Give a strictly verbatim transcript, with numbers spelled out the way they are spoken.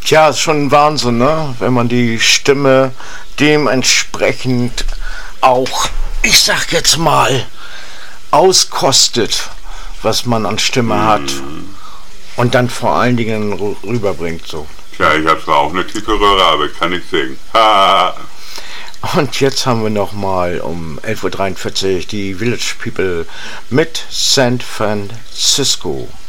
Tja, ist schon ein Wahnsinn, ne? Wenn man die Stimme dementsprechend auch, ich sag jetzt mal, auskostet, was man an Stimme Mhm. hat und dann vor allen Dingen rüberbringt so. Tja, ich habe zwar auch eine dicke Röhre, aber ich kann nicht singen. Ha! Und jetzt haben wir nochmal um elf Uhr dreiundvierzig die Village People mit San Francisco.